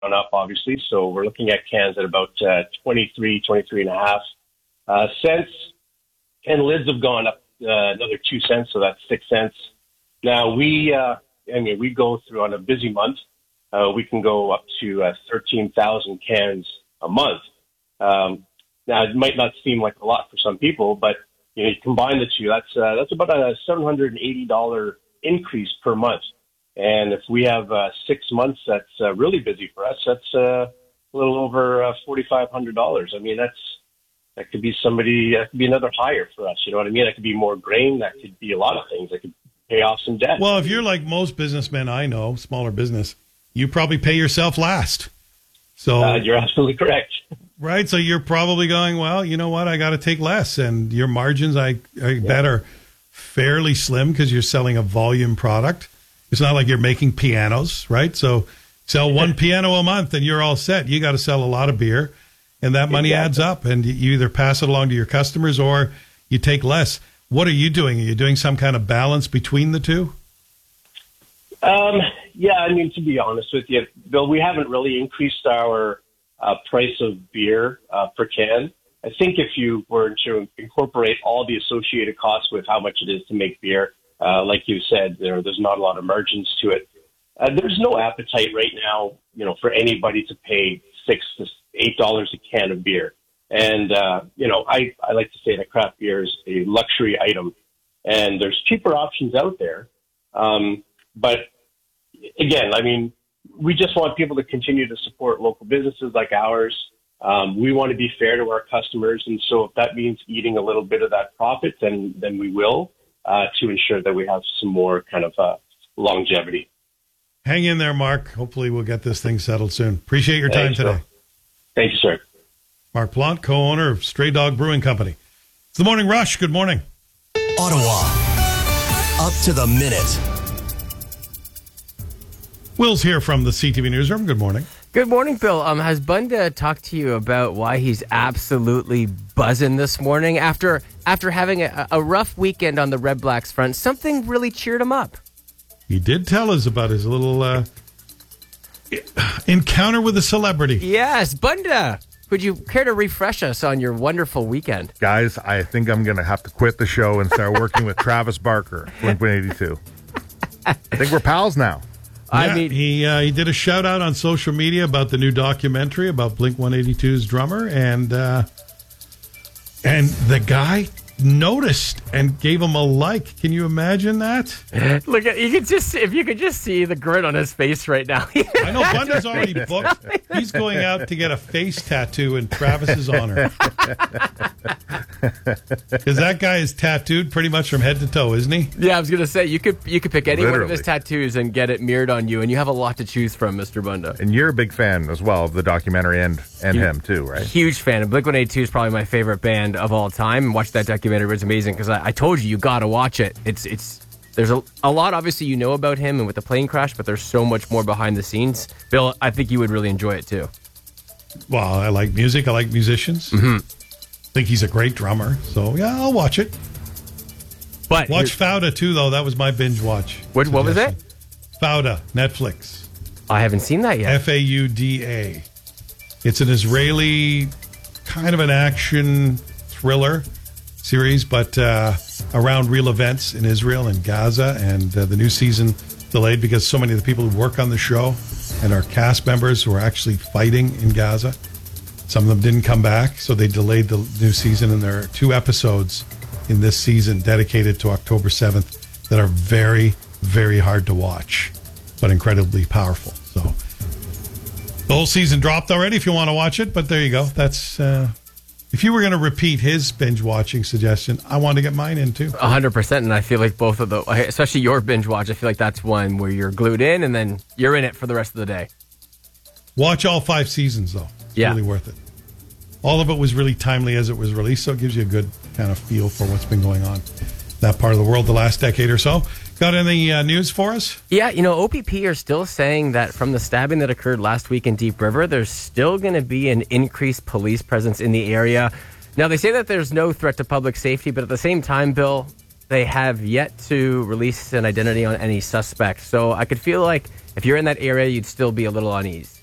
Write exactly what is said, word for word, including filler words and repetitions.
up, obviously. So we're looking at cans at about uh, twenty-three, twenty-three and a half uh, cents. And lids have gone up uh, another two cents, so that's six cents. Now, we, uh, I mean, we go through on a busy month, uh, we can go up to uh, thirteen thousand cans a month. Um, now, it might not seem like a lot for some people, but you know, you combine the two, that's uh, that's about a seven hundred eighty dollars increase per month. And if we have uh, six months that's uh, really busy for us, that's uh, a little over uh, four thousand five hundred dollars. I mean, that's that could be somebody, that could be another hire for us. You know what I mean? That could be more grain. That could be a lot of things. That could pay off some debt. Well, if you're like most businessmen I know, smaller business, you probably pay yourself last. So uh, you're absolutely correct. Right? So you're probably going, well, you know what? I got to take less. And your margins, I, I yeah. bet, are fairly slim because you're selling a volume product. It's not like you're making pianos, right? So sell one piano a month and you're all set. You got to sell a lot of beer, and that money exactly. adds up. And you either pass it along to your customers or you take less. What are you doing? Are you doing some kind of balance between the two? Um, yeah, I mean, to be honest with you, Bill, we haven't really increased our uh, price of beer uh, per can. I think if you were to incorporate all the associated costs with how much it is to make beer, uh, like you said, there, there's not a lot of margins to it. Uh, there's no appetite right now, you know, for anybody to pay six to eight dollars a can of beer. And, uh, you know, I, I like to say that craft beer is a luxury item, and there's cheaper options out there. Um, but again, I mean, we just want people to continue to support local businesses like ours. Um, we want to be fair to our customers. And so if that means eating a little bit of that profit, then, then we will, uh, to ensure that we have some more kind of, uh, longevity. Hang in there, Mark. Hopefully we'll get this thing settled soon. Appreciate your time Thanks, today. Sir. Thank you, sir. Mark Plante, co-owner of Stray Dog Brewing Company. It's the Morning Rush. Good morning. Ottawa. Up to the minute. Will's here from the C T V Newsroom. Good morning. Good morning, Bill. Um, has Bunda talked to you about why he's absolutely buzzing this morning after after having a, a rough weekend on the Red Blacks front? Something really cheered him up. He did tell us about his little uh, encounter with a celebrity. Yes, Bunda. Would you care to refresh us on your wonderful weekend? Guys, I think I'm going to have to quit the show and start working with Travis Barker, Blink one eighty-two. I think we're pals now. I yeah, mean, he uh, he did a shout out on social media about the new documentary about Blink one eighty-two's drummer, and uh, and the guy noticed and gave him a like. Can you imagine that? Look at you could just if you could just see the grin on his face right now. I know Bunda's already booked. He's going out to get a face tattoo in Travis's honor. Because that guy is tattooed pretty much from head to toe, isn't he? Yeah, I was gonna say you could you could pick any Literally. one of his tattoos and get it mirrored on you, and you have a lot to choose from, Mister Bunda. And you're a big fan as well of the documentary and and Huge, him too, right? Huge fan. Blink one eighty-two is probably my favorite band of all time. And watch that documentary; it's amazing because I, I told you you got to watch it. It's it's there's a, a lot obviously you know about him and with the plane crash, but there's so much more behind the scenes. Bill, I think you would really enjoy it too. Well, I like music. I like musicians. Mm-hmm. I think he's a great drummer. So, yeah, I'll watch it. But watch Fauda, too, though. That was my binge watch. What, what was it? Fauda, Netflix. I haven't seen that yet. F A U D A. It's an Israeli kind of an action thriller series, but uh, around real events in Israel and Gaza. And uh, the new season delayed because so many of the people who work on the show and our cast members who are actually fighting in Gaza, some of them didn't come back, so they delayed the new season. And there are two episodes in this season dedicated to October seventh that are very, very hard to watch, but incredibly powerful. So the whole season dropped already if you want to watch it, but there you go. That's uh, if you were going to repeat his binge watching suggestion, I want to get mine in too. one hundred percent, and I feel like both of the, especially your binge watch, I feel like that's one where you're glued in and then you're in it for the rest of the day. Watch all five seasons, though. It's yeah. really worth it. All of it was really timely as it was released, so it gives you a good kind of feel for what's been going on in that part of the world the last decade or so. Got any uh, news for us? Yeah, you know, O P P are still saying that from the stabbing that occurred last week in Deep River, there's still going to be an increased police presence in the area. Now, they say that there's no threat to public safety, but at the same time, Bill, they have yet to release an identity on any suspect. So I could feel like if you're in that area, you'd still be a little uneasy.